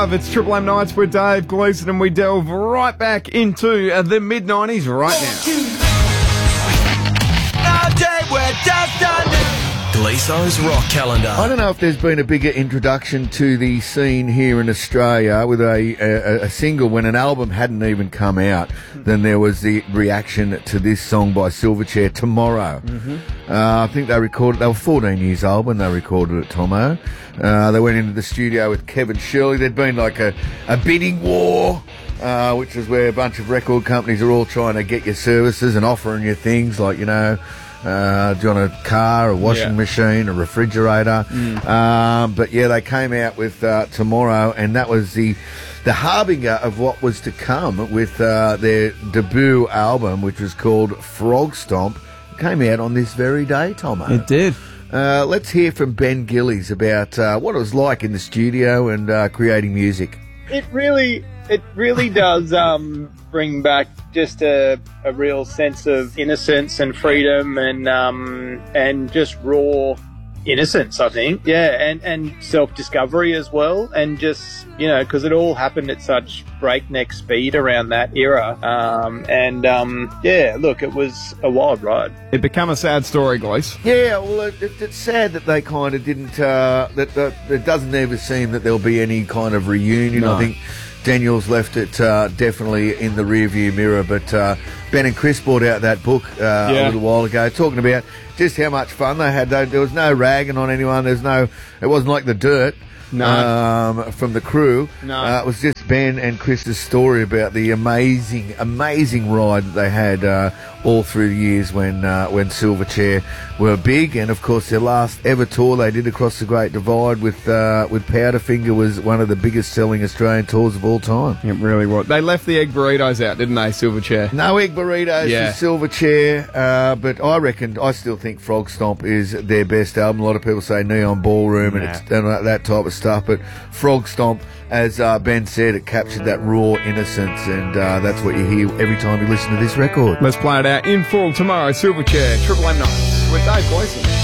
It's Triple M Nights with Dave Gleeson, and we delve right back into the mid-90s right now. Gleeson's Rock Calendar. I don't know if there's been a bigger introduction to the scene here in Australia with a single when an album hadn't even come out than there was the reaction to this song by Silverchair, Tomorrow. I think they were 14 years old when they recorded it, Tomo. They went into the studio with Kevin Shirley. There'd been like a bidding war, which is where a bunch of record companies are all trying to get your services and offering you things like, do you want a car, a washing machine, a refrigerator? But yeah, they came out with Tomorrow, and that was the harbinger of what was to come with their debut album, which was called Frog Stomp. It came out on this very day, Tomo. It did. Let's hear from Ben Gillies about what it was like in the studio and creating music. It really does bring back just a real sense of innocence and freedom and just raw innocence, I think. Yeah, and self-discovery as well. And just, because it all happened at such breakneck speed around that era. Look, it was a wild ride. It became a sad story, Glees. Yeah, well, it's sad that they kind of didn't, that it doesn't ever seem that there'll be any kind of reunion. No. I think Daniel's left it definitely in the rearview mirror, but Ben and Chris brought out that book a little while ago talking about just how much fun they had. There was no ragging on anyone. It wasn't like The Dirt from the crew. No. It was just Ben and Chris's story about the amazing ride that they had all through the years when Silverchair were big, and of course their last ever tour they did across the Great Divide with Powderfinger was one of the biggest selling Australian tours of all time. It really was. They left the egg burritos out, didn't they, Silverchair? No egg burritos for Silverchair, but I still think Frog Stomp is their best album. A lot of people say Neon Ballroom and that type of stuff, but Frog Stomp, as Ben said, it captured that raw innocence, and that's what you hear every time you listen to this record. Let's play it out in full tomorrow. Silverchair, Triple M Nights with Dave Gleeson.